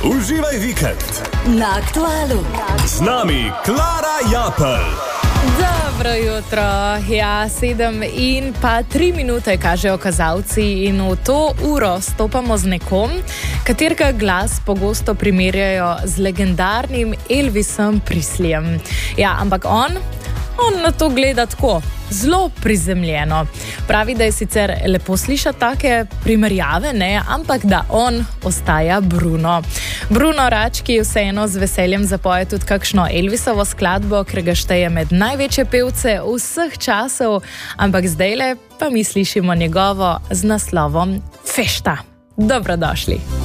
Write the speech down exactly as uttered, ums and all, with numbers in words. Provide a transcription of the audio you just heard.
Uživaj vikend na Aktualu. Z nami Klara Japelj. Dobro jutro, ja, sedem in pa tri minute kažejo kazalci in v to uro stopamo z nekom, katerega glas pogosto primerjajo z legendarnim Elvisom Presleym. Ja, ampak on, on na to gleda tako, zelo prizemljeno. Pravi, da je sicer lepo slišati take primerjave, ne, ampak da on ostaja Bruno. Bruno Rački vseeno z veseljem zapoje tudi kakšno Elvisovo skladbo, ker ga šteje med največje pevce vseh časov, ampak zdajle pa mi slišimo njegovo z naslovom Fešta. Dobrodošli.